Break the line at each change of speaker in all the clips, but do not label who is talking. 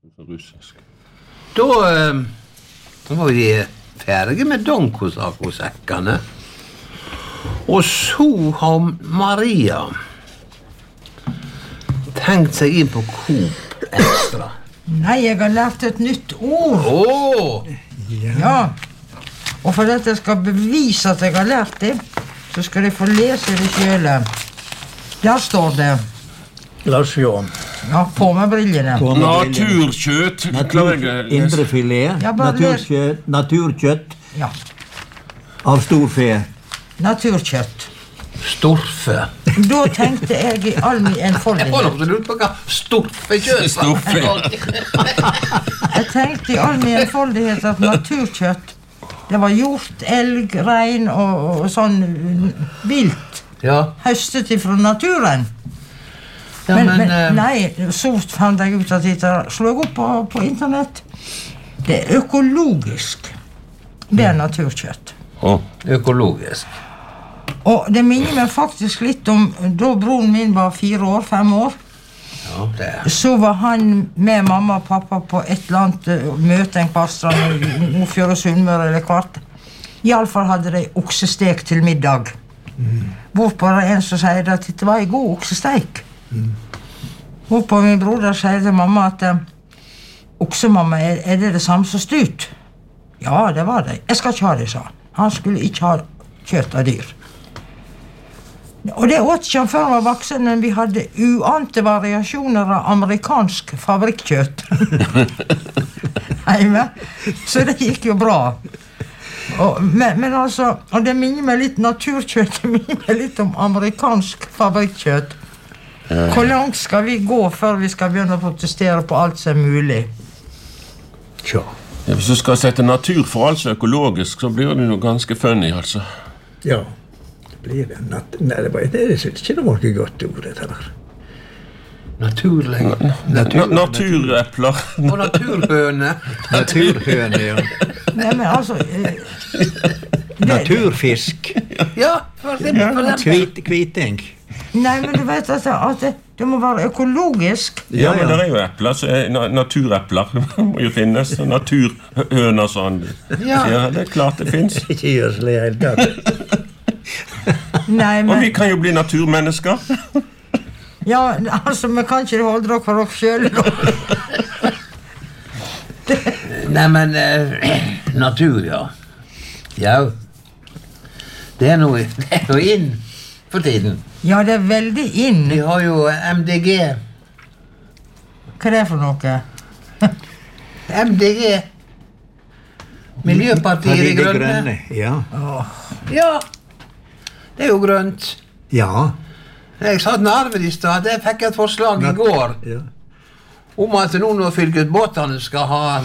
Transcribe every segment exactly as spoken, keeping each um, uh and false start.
russisk.
Då eh, var vi färdiga med donkosakosäckarna. Och så har Maria tänkt sig in på Coop Extra.
Nej, jag har lärt ett nytt ord.
Åh!
Ja. ja. Och för att jag ska bevisa att jag har lärt det så ska det få läsa det själv. Där står det.
Lars Jan.
Ja, på med brillorna.
Naturkött.
Natur, indre filé. Naturkött. Naturkött.
Ja.
Av storfe.
Naturkött.
Storfe.
Då tänkte jag i all min enfoldighet.
Jag håller absolut på storfekött.
Storfe.
Jag tänkte i all min enfoldighet att naturkött, det var hjort, älg, rein och, och sån vilt.
Ja.
Höstet ifrån naturen.
Ja,
men,
men,
men
äh...
nej, så fann jag ut att jag slog upp på, på internet. Det är ekologiskt. Det är naturkött.
Oh, ekologiskt.
Och det minner mig faktiskt lite om då bron min var fyra år, fem år.
Ja, det.
Så var han med mamma och pappa på ett land möte en kvarstrand i Fjord och Sunnmøre eller kvart. I alla fall hade de oxestek till middag. Mm. Hvorpå en så säger att det var en god oxestek. Mm. Hvorpå min broder säger till mamma att eh, oxemamma, är, är det det samme som styrt? Ja, det var det. Jag ska inte ha det, sa han. Skulle inte ha kött av dyr. Och det åt ikke han før han var voksen, men vi hade uante variationer av amerikansk fabrikskjøtt. Så det gick ju bra. Och, men, men alltså, och det minner mig lite naturkjøtt, det minner mig lite om amerikansk fabrikskjøtt. Hvor langt skal vi gå før vi skal begynne å protestere på alt som er mulig?
Tja.
Ja, hvis du skal sette natur for alt som er økologisk, så blir det jo ganske funny, altså.
Ja. Blir det nat- Nej, det var det är inte det var något gott ord det där.
Naturlig.
Natur, naturäpplar.
Och naturhöne.
Naturhöne, ja.
Nej, men alltså... Eh,
Naturfisk.
Ja, för det.
Kvit, kviting.
Nej, men du vet att, att det, det må vara ekologisk.
Ja, ja, men det er jo äpplar, så er na- naturäpplar. Det må jo finnes. Naturhøner sånn.
Ja.
Ja, det er klart det finnes.
Ikke gjør så det helt tatt.
Nej,
Og
men...
vi kan jo bli naturmennesker.
Ja, alltså, men kanske det håller dock för oss själva.
Nej, men eh, natur, ja. Ja. Det är nog, det är nog in för tiden.
Ja, det är väldigt in.
Vi har ju M D G.
Vad är det för något?
M D G. Miljöpartiet
Partiet
de
de
grønne.
grønne, ja.
Ja. Det är ju grönt.
Ja.
Jag sa till Arvid i stad, jag fick ett förslag
Nat-
igår.
Ja.
Om att nu när fylkesbåtarna ska ha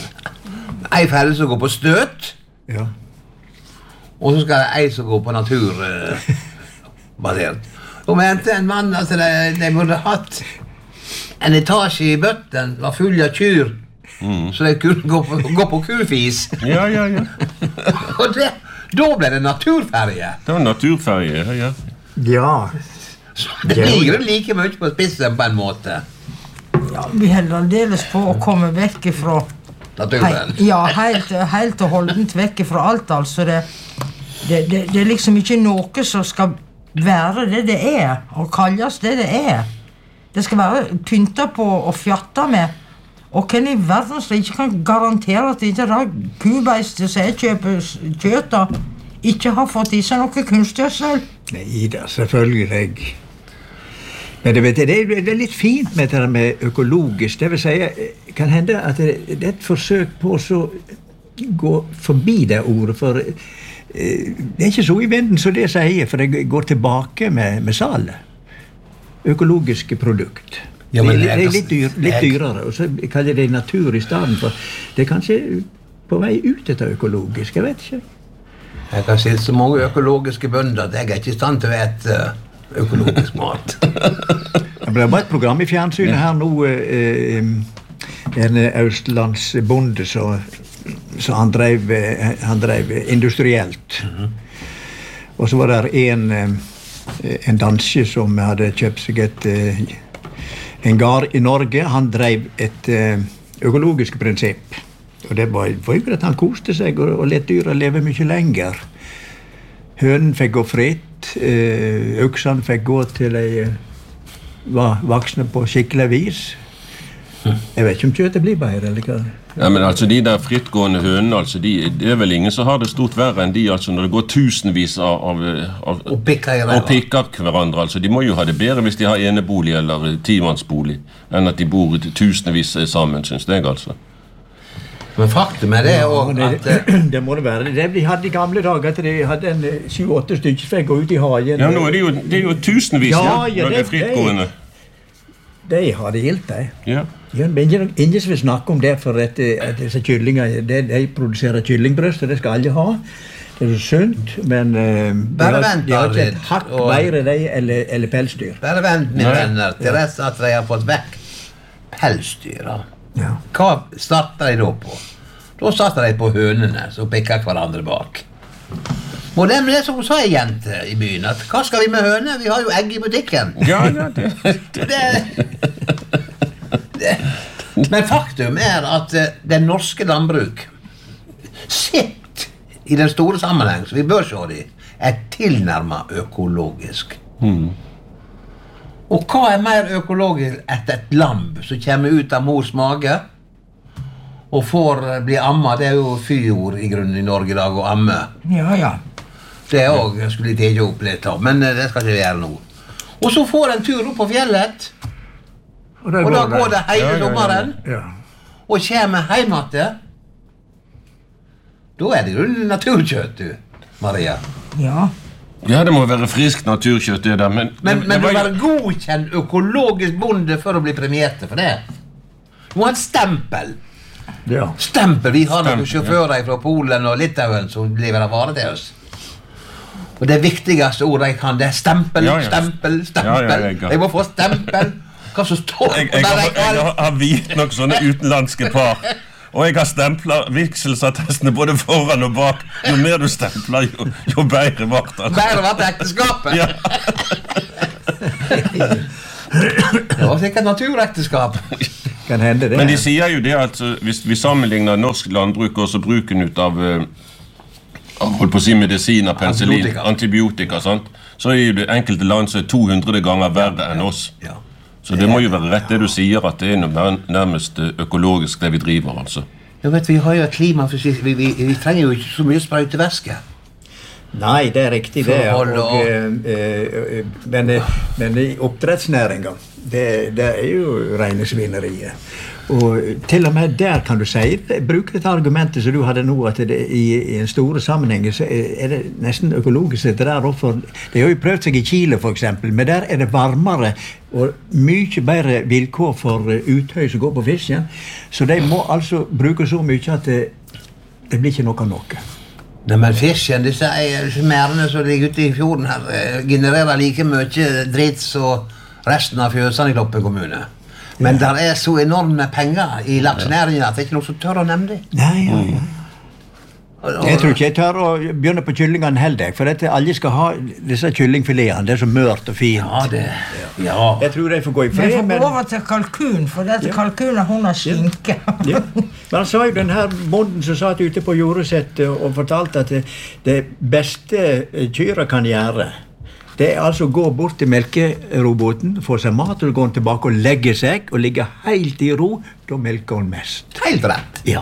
en fälla som går på stöt.
Ja.
Och så ska det en som går på naturbaserat. Eh, de mente en man att de, de borde haft en etage i botten var full av kyr. Mm. Så de kunde gå på, gå på kufis.
Ja, ja, ja.
Och det, då blev det naturfärger.
Det var naturfärger, ja.
Ja.
Så det ligger lika mycket på spissen på en måte.
Ja, vi håller alldeles på att komma väck ifrån...
Naturen.
He, ja, helt, helt och hållet väck ifrån allt alltså. Det, det, det, det är liksom inte något som ska vara det det är och kallas det det är. Det ska vara pynta på och fjatta med. Och kan i världen så inte kan garantera att inte det kubejster som jag köper kött och inte har fått i sig något kunstgödsel.
Nej, det selvfølgelig. Men det, vet jeg, det, er, det er litt fint med det der med økologisk. Det vil si, kan hende at det, det er et forsøk på å gå forbi det ordet, for eh, det er ikke så i vinden som det sier, for det går tilbake med, med salet. Økologiske produkt.
Ja, men
det,
jeg-
det er litt, dyr, litt
jeg-
dyrere, og så kaller det natur i stedet for. Det er kanskje på vei ut etter økologisk, jeg vet ikke.
Jeg har sett så mange økologiske bønder at jeg er ikke i stand til å ete økologisk mat.
Det ble bare et program i fjernsynet her nå, eh, en østlandsbonde, så, så han drev, eh, han drev industrielt. Mm-hmm. Og så var det en, eh, en danske som hadde kjøpt seg et, eh, en gard i Norge. Han drev et, eh, økologiske prinsipp. Og det var, var jo at han koste seg og, og let dyra leve mye lenger. Hønen fikk gå fritt, eh, øksene fikk gå til de var voksne på skikkelig vis. Jeg vet ikke om kjøttet blir bedre, eller hva?
Ja, men altså de der frittgående hønene, altså, de, det er vel ingen som har det stort verre enn de, altså når det går tusenvis av, av, av
Og pikker i
og pikker hverandre, altså de må jo ha det bedre hvis de har enebolig eller timannsbolig, enn at de bor tusenvis sammen, synes jeg altså.
Men faktum er det
Ja,
også
det,
at eh,
det må det være. Det vi hadde i gamle dager, at de hadde en sju-åtte stykker som fikk gå ut i hagen.
Ja, nå er det jo, det er jo tusenvis,
Ja,
ja,
ja,
når det er
det-
frittgående.
De har det gildt, de.
Ja.
Ja, men ingen, ingen som vil snakke om det, for at, at disse kyllinger, de, de produserer kyllingbrøst, og det skal alle ha. Det er jo sunt, men uh, de,
Bare
har,
vent,
de har ikke
Arvid,
et hakk
og-
bedre de eller, eller pelsdyr.
bare vent, mine
Nei.
venner, til rest at de har fått vekk pelsdyra.
Ja.
Hva starter de da på? Da starter de på hønene som pikker hverandre bak. Og det er det som sa en jente i byen, at hva skal vi med høner? Vi har jo egg i butikken.
Ja, ja, det, det.
Det, det. Men faktum er at eh, den norske landbruk sitt i den store sammenheng, så vi bør se det, er tilnærmet økologisk. Og hva er mer økologisk etter et lamb som kommer ut av mors mage og får eh, bli amma? Det er jo fyord i grunnen i Norge i dag, å amme.
Ja, ja.
Det er også, jeg skulle ikke opp litt av, men eh, det skal ikke vi gjøre nå. Og så får en tur opp på fjellet,
Og, der
og da
går
går det hele
Ja, ja, ja, ja.
sommeren,
Ja.
og kommer hjem igjen. Da er det jo naturkjøtt, du, Maria.
Ja.
Ja, det må være frisk naturkjøtt det der, men...
Men,
det-
men
det
du
var
må
jo-
være godkjent økologisk bonde for å bli premierte for det. Du må ha et stempel.
Ja.
Stempel. Vi har noen
Stempel,
sjåfører fra Polen og Litauen som leverer varer til oss. Og det viktigste ordet jeg kan, det er stempel,
Ja, ja.
stempel, stempel.
Ja, ja, jeg har-
Jeg må få stempel. Hva som står
Jeg,
på
jeg, har,
der
jeg har, har vidt nok sånne utenlandske par, og jeg har stemplet vigselsattestene både foran og bak. Jo mer du stempler, jo, jo bedre vart det.
Bare vært ekteskapet.
Ja.
Det var sikkert naturekteskap.
Kan hende det.
Men de sier jo det at uh, hvis vi sammenligner norsk landbruk og så bruken ut av uh, av, holdt på å si medisiner, penicillin,
Antibiotika.
antibiotika, sant? Så er jo det enkelte land som er to hundre ganger verre enn oss.
Ja.
Så det må jo være rett det du sier, at det er noe nær- nærmest uh, økologisk det vi driver, altså.
Jeg vet, vi har jo et klima, for vi, vi, vi, vi trenger jo ikke så mye sprøytevæske.
Nei, det er riktig det.
For å holde
Og, eh, eh, men, eh, men i oppdrettsnæringa, det, det er jo rene svineriet. Og til og med der kan du si, bruke dette argumentet som du hadde nå, at det, i, i en store sammenheng så er det nesten økologisk dette der. For, de har jo prøvd seg i Chile for eksempel, men der er det varmere og mye bedre vilkår for uthøy som går på fisken. Så de må altså bruke så mye at det, det blir ikke noe av noe.
Nei, men fisken, disse, disse merdene som ligger ute i fjorden her, eh, genererer like mye dritt som resten av fjøsene i Kloppen kommune. Men der er så enorme penger i laksenæringen at det er ikke noe som tør å nevne det.
Nei, ja, ja.
Og- og-
Jeg tror ikke jeg tør å begynne på kyllingene heller, for at alle skal ha disse kyllingfiletene. Det er så mørt og fint.
Ja, det... Ja.
Jeg tror de får gå i
Vi
fred,
får
men...
gå over til kalkun, for dette kalkunen hun har skinke.
Ja. Men han sa jo den her bonden som satt ute på jordesettet og fortalte at det, det beste kyra kan gjøre, det er altså å gå bort til melkeroboten, få seg mat, og gå tilbake og legge seg, og ligge helt i ro, da melker hun mest.
Helt rett.
Ja.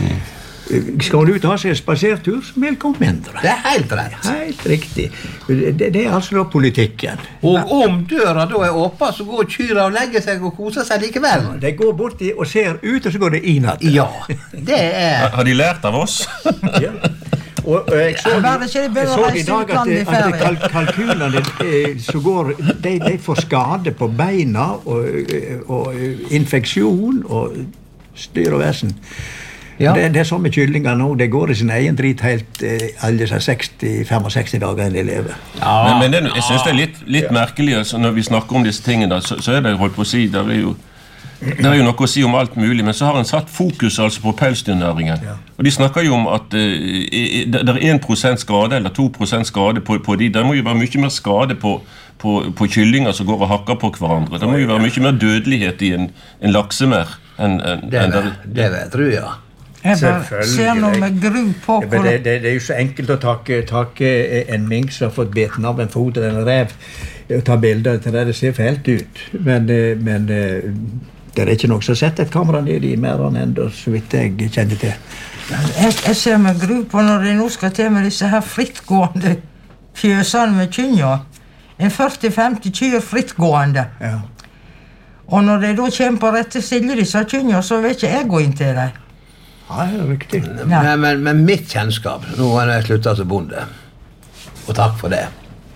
Skal hun ut og ha seg en spasertur, så melker hun mindre.
Det er helt rett.
Helt riktig. Det, det er altså da politikken.
Og om døra da er åpen, så går kyra og legger seg og koser seg likevel.
De går borti og ser ut, og så går det inn igjen.
Ja, det er...
Har de lært av oss?
Ja. Og, og jeg så,
Bare ikke de
jeg
begynner å
så i
reise
dag at,
utlandet i
at
ferie.
kalk, kalkunene eh, som går, de, de får skade på beina og, og infeksjon og styr og vesen.
Ja.
Det, det er sånn med kyllinger nå. Det går i sin egen drit helt eh, alle disse seksti sekstifem dager de lever.
Ja,
Men, men det, jeg synes det er litt, litt merkelig, altså, når vi snakker om disse tingene, da, så, så er det, holdt på å si, det er jo det er jo noe å si om alt mulig, men så har en satt fokus altså på pelsdyrnæringen.
Ja.
Og de snakker jo om at uh, det er en prosent skade eller to prosent skade på, på de. Det må jo være mye mer skade på, på, på kyllinger som går og hakker på hverandre. Det må jo være mye mer dødelighet i en, en laksemær enn en,
Det,
en
det, det tror jeg.
Jeg bare ser noe med gru på
Ja, men det, det, det er jo så enkelt å takke, takke en mink som har fått beten av en fot eller en rev, og ta bilder til det. Det ser fælt ut. Men, eh, men eh, det er ikke noe som setter et kamera ned i merdene enda, så vidt jeg kjenner til.
Jeg, jeg ser med gru på når de nå skal til med disse her frittgående fjøsene med kynja. En førti femti kyr frittgående.
Ja.
Og når de da kommer på rette stilje disse kynja, så vil ikke jeg gå inn til dem.
Ja, det er riktig.
Men, men, men mitt kjennskap, nå har jeg sluttet som bonde, og takk for det.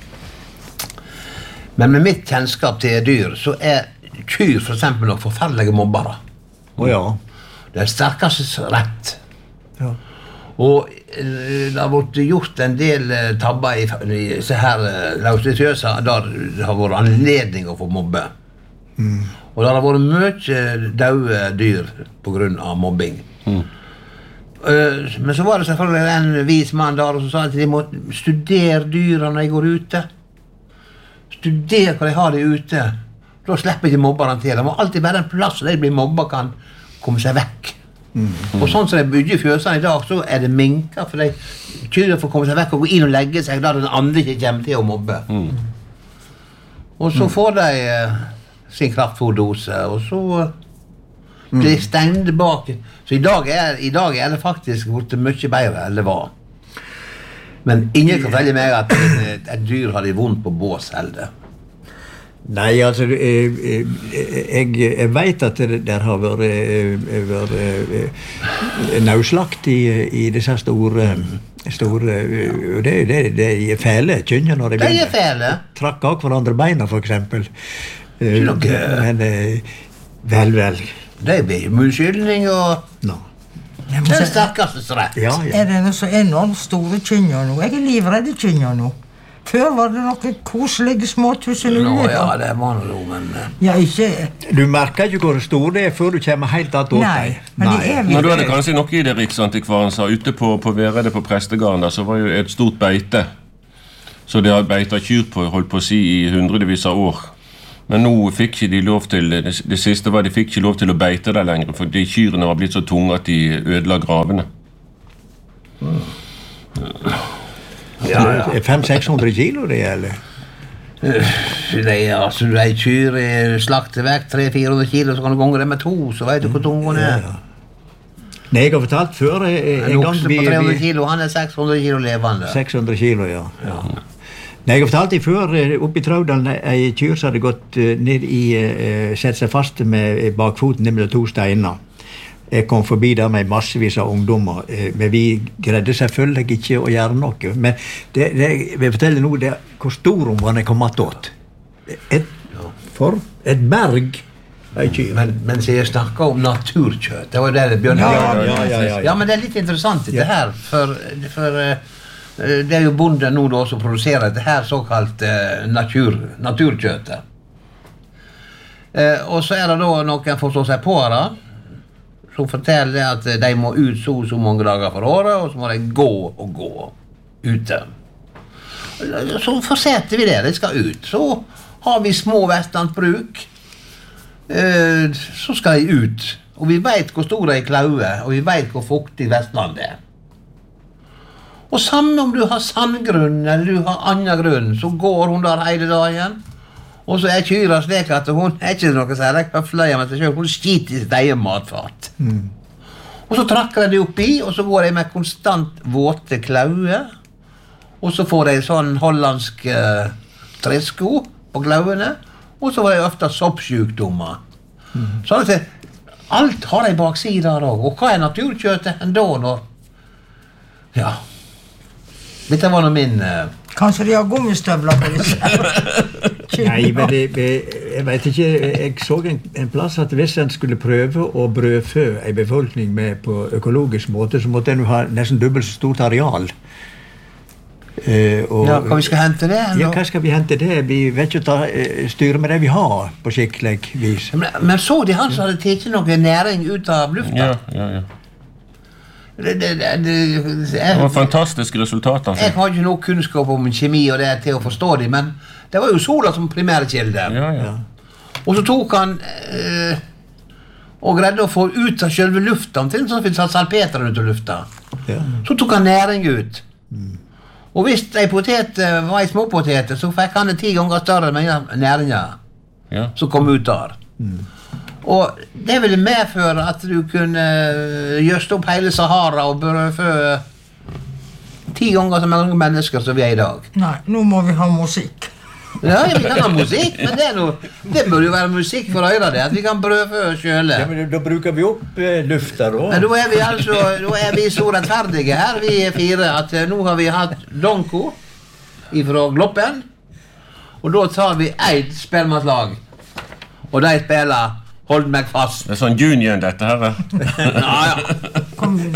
Men med mitt kjennskap til dyr, så er kyr for eksempel noen forferdelige mobbere.
Å ja.
Det er sterkeste rett.
Ja.
Og eh, det har vært gjort en del eh, tabber i, i så her eh, lauslitøser, der det har vært anledning å få mobbe.
Mm.
Og det har vært mye døde dyr på grunn av mobbing.
Mm.
Uh, men så var det selvfølgelig en vis mann der som sa at de må studere dyra når de går ute. Studere hva de har de ute. Da slipper ikke mobberne til. Det må alltid være en plass der de blir mobba kan komme seg vekk. Mm. Og sånn som de bygger fjøsene i dag, så er det minker, for de kyrer for å komme seg vekk og gå inn og legge seg der den andre ikke kommer til å mobbe. Mm. Og så får de uh, sin kraftfôrdose, og så uh, blir de stengt bak. Så i dag, er, i dag er det faktisk blitt mye bedre enn det var. Men ingen kan fortelle meg at et, et dyr har det vondt på bås heller.
Nei, altså, jeg, jeg, jeg vet at det der har vært, vært nauslagt i, i disse store, store og det, det, det er fæle kynner når de
Det er fæle.
Trakk av hverandre beina, for eksempel.
Ikke noe.
Men vel, vel.
Det blir munnskyldning og
No.
Ja, men
det er
så-
sterkeste rett.
Ja, ja.
Er det noe så enormt store kynja nå? Jeg er livredd kynja nå. Før var det noen koselige småtusen
Nå,
uler.
ja, det var noe, men eh,
Ja, ikke...
Du merker ikke hvor stor det er før du kommer helt att åt
Nei,
deg.
men det er
Men da er det kanskje noe i det Riksantikvaren sa. Ute på, på Vereide på prestegarden der, så var jo et stort beite. Så de har beitet kyr på, holdt på å si, i hundredevis av år. Men nå fikk ikke de lov til, det, det siste var de fikk ikke lov til å beite der lenger, for de kyrene var blitt så tunge at de ødela gravene.
ja, ja.
fem seks hundre kilo det gjelder.
Det er, altså, du er kyr i slaktevekt, tre til fire hundre kilo, så kan du gange det med to, så vet du hvor tung hun er.
Nei, jeg har fortalt før eh,
En
en gang
okse
vi,
på tre hundre
vi
kilo, han er seks hundre kilo levende.
seks hundre kilo, ja. ja. Nei, jeg har fortalt deg før, eh, oppe i Traudalen, ei kyr som hadde gått eh, ned i, eh, sett seg fast med eh, bakfoten ned med to steiner. Jeg kom forbi der med massevis av ungdommer, eh, men vi greide selvfølgelig ikke å gjøre noe. Men det, det jeg vil fortelle nå, det er hvor stor hun var når jeg kom attåt. Et, for et berg ei kyr.
Men, men så jeg snakker om naturkjøtt, det var jo det det begynte.
Ja, ja, ja, ja, ja.
Ja, men det er litt interessant dette her, for, for eh, det er jo bonden nå da som produserer dette her såkalt eh, natur, naturkjøttet. Eh, og så er det da noen forstår seg på det, som forteller at de må ut så så mange dager for året, og så må de gå og gå ute. Så fortsetter vi det, de skal ut. Så har vi små vestlandsbruk, eh, så skal de ut. Og vi vet hvor stor de er klauer, og vi vet hvor fuktig Vestlandet er. Og samme om du har sandgrunn, eller du har annen grunn, så går hun der hele dagen. Og så er kyra slik at hun er ikke noe særlig høflig med seg selv, hun skiter i sitt eget matfat.
Mm.
Og så trakker de oppi, og så går de med konstant våte klauer. Og så får de sånn hollandsk uh, tresko på klauene, og så får de ofte soppsjukdommer. Mm. Sånn at alt har de baksider også. Og hva er naturkjøttet enda når? Ja. Dette var nå min... Uh,
Kanskje de har gummistøvler på disse her.
Nei, men det, jeg vet ikke, jeg så en, en plass at hvis en skulle prøve å brødfø en befolkning med på økologisk måte, så måtte en jo ha nesten dobbelt så stort areal. Eh, og,
ja, hva vi skal hente det?
Ja, hva skal vi hente det? Vi vet ikke ta, eh, styre med det vi har på skikkelig vis.
Men, men så de han som hadde tatt noe næring ut av lufta?
Ja, ja, ja.
Det, det, det, det,
Det
jeg,
var fantastiske resultater.
jeg har ikke noe kunnskap om kjemi og det til å forstå det, men det var jo sola som primærkilde.
Ja, ja.
Ja.
Og så tok han eh, og greide å få ut av selve lufta, omtrent sånn at vi satt salpeter ut av lufta.
Ja.
Så tok han næring ut. Mm. Og hvis ei potet var ei småpotet, så fikk han det ti ganger større mengde næringer
Ja.
som kom ut der. Mm. Og det ville medføre at du kunne gjøste opp hele Sahara og brødfø ti ganger så mange mennesker som vi er i dag.
Nei, nå må vi ha musikk.
Ja, vi kan ha musikk, men det, er noe, det bør jo være musikk for øyre det, at vi kan brødfø sjøle.
Ja, men da bruker vi opp eh, lufta da.
Men da er vi altså, da er vi så rettferdige her, vi er fire, at eh, nå har vi hatt Donko ifra Gloppen, og da tar vi Eid spelmannslag, og de spiller Hold meg fast.
Det er sånn union dette her.
Ja, ja.
Kom